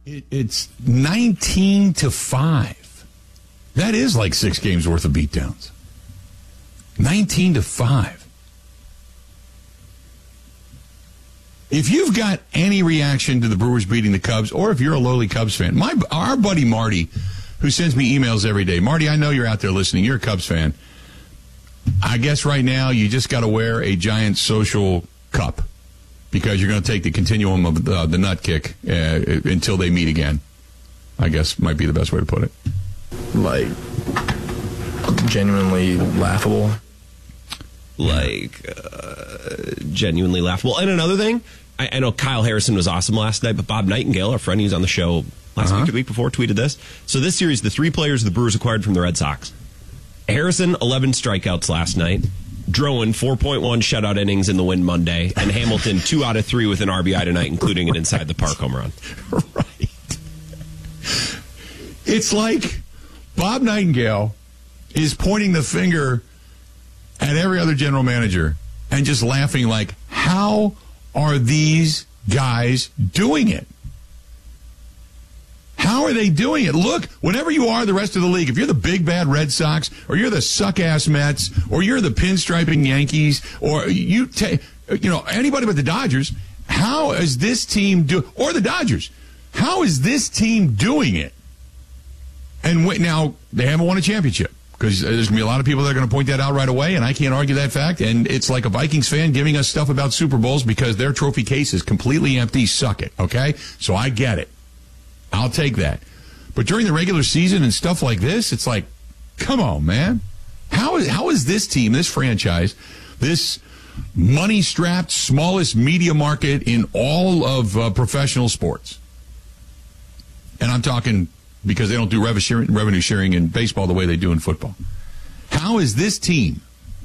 It's 19-5. That is like 6 games worth of beatdowns. 19-5. If you've got any reaction to the Brewers beating the Cubs, or if you're a lowly Cubs fan, our buddy Marty, who sends me emails every day. Marty, I know you're out there listening. You're a Cubs fan. I guess right now you just got to wear a giant social cup because you're going to take the continuum of the nut kick until they meet again. I guess might be the best way to put it. Like, genuinely laughable. Genuinely laughable. And another thing, I know Kyle Harrison was awesome last night, but Bob Nightingale, our friend who's on the show last week or the week before, tweeted this. So this series, the 3 players the Brewers acquired from the Red Sox. Harrison, 11 strikeouts last night. Drowan, 4.1 shutout innings in the win Monday. And Hamilton, 2 out of 3 with an RBI tonight, including an inside the park home run. Right. It's like Bob Nightingale is pointing the finger at every other general manager and just laughing like, how are these guys doing it? How are they doing it? Look, whenever you are the rest of the league, if you're the big bad Red Sox, or you're the suck-ass Mets, or you're the pinstriping Yankees, or anybody but the Dodgers, how is this team or the Dodgers, how is this team doing it? And now, they haven't won a championship, because there's going to be a lot of people that are going to point that out right away, and I can't argue that fact. And it's like a Vikings fan giving us stuff about Super Bowls because their trophy case is completely empty. Suck it, okay? So I get it. I'll take that. But during the regular season and stuff like this, it's like, come on, man. How is this team, this franchise, this money-strapped, smallest media market in all of professional sports? And I'm talking because they don't do revenue sharing in baseball the way they do in football. How is this team,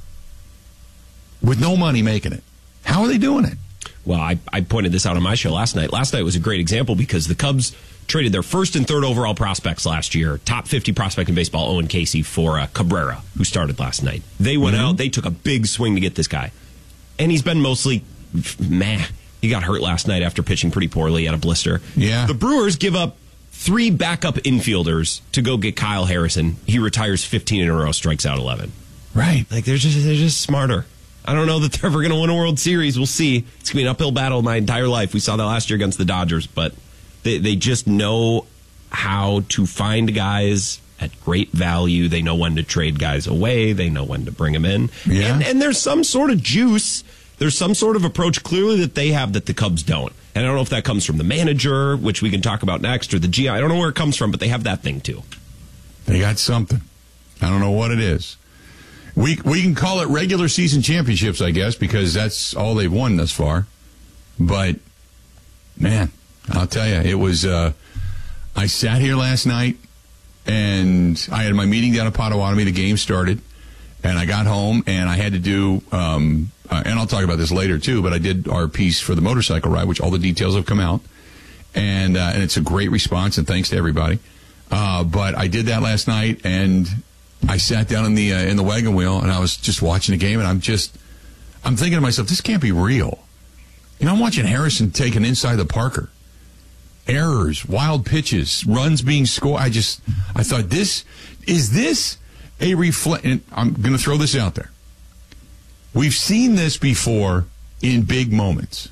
with no money, making it? How are they doing it? Well, I pointed this out on my show last night. Last night was a great example because the Cubs traded their 1st and 3rd overall prospects last year, top 50 prospect in baseball, Owen Casey, for Cabrera, who started last night. They went out, they took a big swing to get this guy. And he's been mostly meh. He got hurt last night after pitching pretty poorly, had a blister. Yeah. The Brewers give up 3 backup infielders to go get Kyle Harrison. He retires 15 in a row, strikes out 11. Right. Like, they're just smarter. I don't know that they're ever going to win a World Series. We'll see. It's going to be an uphill battle my entire life. We saw that last year against the Dodgers, but they just know how to find guys at great value. They know when to trade guys away. They know when to bring them in. Yeah. And there's some sort of juice. There's some sort of approach clearly that they have that the Cubs don't. And I don't know if that comes from the manager, which we can talk about next, or the GM. I don't know where it comes from, but they have that thing too. They got something. I don't know what it is. We can call it regular season championships, I guess, because that's all they've won thus far. But, man, I'll tell you, it was, I sat here last night, and I had my meeting down at Potawatomi. The game started, and I got home, and I had to do, and I'll talk about this later, too, but I did our piece for the motorcycle ride, which all the details have come out. And it's a great response, and thanks to everybody. But I did that last night, and I sat down in the wagon wheel, and I was just watching the game, and I'm thinking to myself, this can't be real. I'm watching Harrison take an inside the Parker. Errors, wild pitches, runs being scored. I thought, is this a reflection? I'm going to throw this out there. We've seen this before in big moments.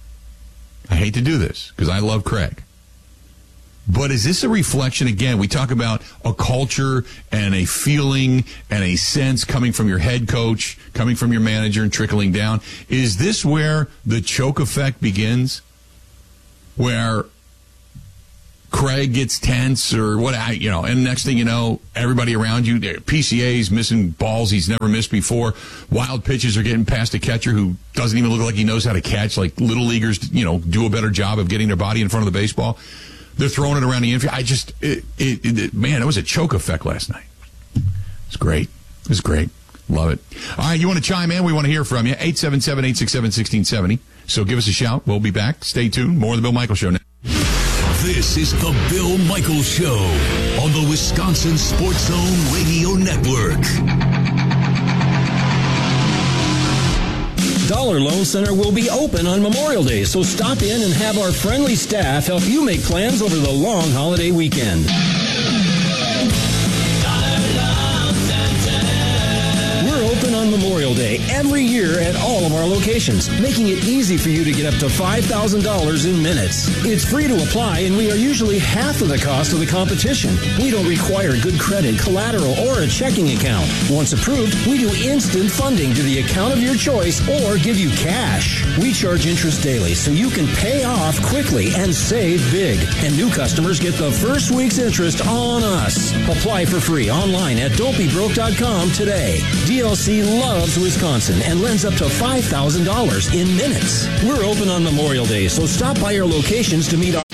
I hate to do this because I love Craig. But is this a reflection, again, we talk about a culture and a feeling and a sense coming from your head coach, coming from your manager and trickling down. Is this where the choke effect begins? Where Craig gets tense or what, and next thing you know, everybody around you, PCA's missing balls he's never missed before. Wild pitches are getting past a catcher who doesn't even look like he knows how to catch. Like little leaguers, do a better job of getting their body in front of the baseball. They're throwing it around the infield. Man, it was a choke effect last night. It's great. It was great. Love it. All right, you want to chime in? We want to hear from you. 877-867-1670. So give us a shout. We'll be back. Stay tuned. More of the Bill Michaels Show now. This is the Bill Michaels Show on the Wisconsin Sports Zone Radio Network. Dollar Loan Center will be open on Memorial Day, so stop in and have our friendly staff help you make plans over the long holiday weekend. On Memorial Day every year at all of our locations, making it easy for you to get up to $5,000 in minutes. It's free to apply, and we are usually half of the cost of the competition. We don't require good credit, collateral, or a checking account. Once approved, we do instant funding to the account of your choice or give you cash. We charge interest daily so you can pay off quickly and save big. And new customers get the first week's interest on us. Apply for free online at don'tbebroke.com today. DLC loves Wisconsin and lends up to $5,000 in minutes. We're open on Memorial Day, so stop by our locations to meet our...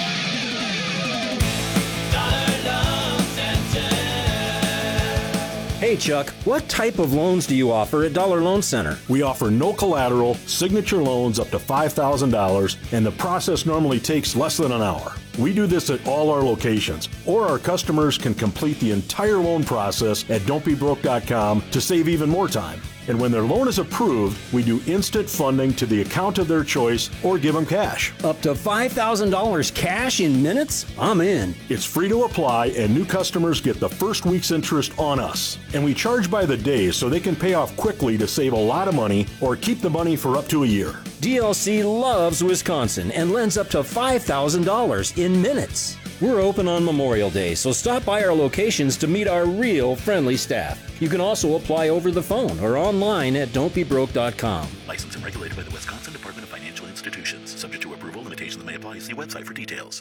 Hey Chuck, what type of loans do you offer at Dollar Loan Center? We offer no collateral, signature loans up to $5,000, and the process normally takes less than an hour. We do this at all our locations, or our customers can complete the entire loan process at don'tbebroke.com to save even more time. And when their loan is approved, we do instant funding to the account of their choice or give them cash. Up to $5,000 cash in minutes? I'm in. It's free to apply, and new customers get the first week's interest on us. And we charge by the day so they can pay off quickly to save a lot of money or keep the money for up to a year. DLC loves Wisconsin and lends up to $5,000 in minutes. We're open on Memorial Day, so stop by our locations to meet our real friendly staff. You can also apply over the phone or online at don'tbebroke.com. Licensed and regulated by the Wisconsin Department of Financial Institutions. Subject to approval, limitations may apply. See website for details.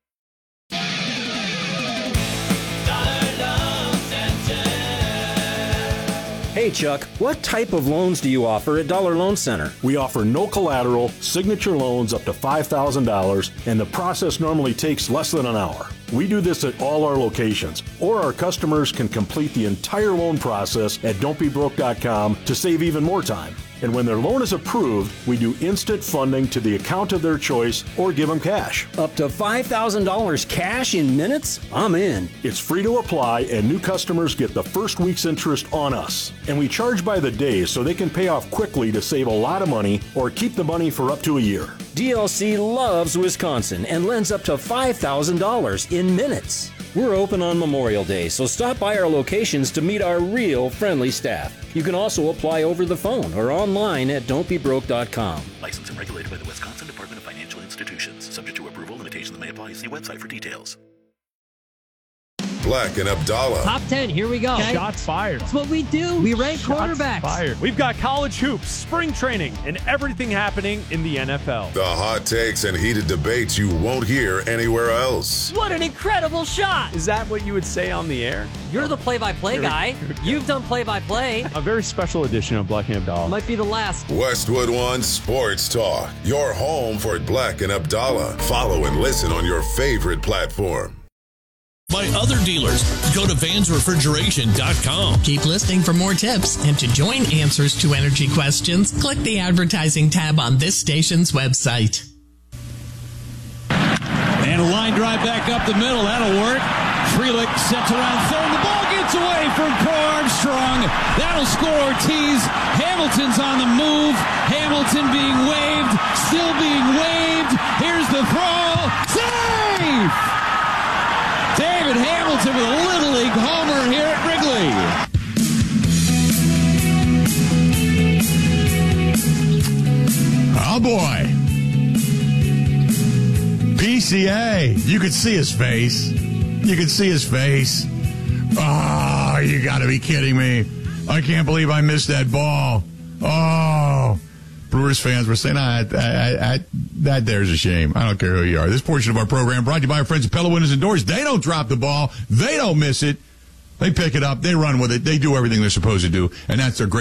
Hey Chuck, what type of loans do you offer at Dollar Loan Center? We offer no collateral, signature loans up to $5,000, and the process normally takes less than an hour. We do this at all our locations, or our customers can complete the entire loan process at don'tbebroke.com to save even more time. And when their loan is approved, we do instant funding to the account of their choice or give them cash. Up to $5,000 cash in minutes? I'm in. It's free to apply, and new customers get the first week's interest on us. And we charge by the day so they can pay off quickly to save a lot of money or keep the money for up to a year. DLC loves Wisconsin and lends up to $5,000 in minutes. We're open on Memorial Day, so stop by our locations to meet our real friendly staff. You can also apply over the phone or online at don'tbebroke.com. Licensed and regulated by the Wisconsin Department of Financial Institutions. Subject to approval, limitations may apply. See website for details. Black and Abdallah. Top 10, here we go. Okay. Shots fired. That's what we do. We rank quarterbacks. Fired. We've got college hoops, spring training, and everything happening in the NFL. The hot takes and heated debates you won't hear anywhere else. What an incredible shot. Is that what you would say on the air? You're the play-by-play guy. You've done play-by-play. A very special edition of Black and Abdallah. Might be the last. Westwood One Sports Talk. Your home for Black and Abdallah. Follow and listen on your favorite platform. By other dealers. Go to vansrefrigeration.com. Keep listening for more tips, and to join Answers to Energy Questions, click the advertising tab on this station's website. And a line drive back up the middle. That'll work. Frelick sets around third. The ball gets away from Crow Armstrong. That'll score Ortiz. Hamilton's on the move. Hamilton being waved. Still being waved. Here's the throw. Safe! David Hamilton with a Little League homer here at Wrigley. Oh, boy. PCA. You could see his face. You could see his face. Oh, you got to be kidding me. I can't believe I missed that ball. Oh. Brewers fans were saying, that there's a shame. I don't care who you are. This portion of our program brought to you by our friends at Pella Windows and Doors. They don't drop the ball. They don't miss it. They pick it up. They run with it. They do everything they're supposed to do. And that's their great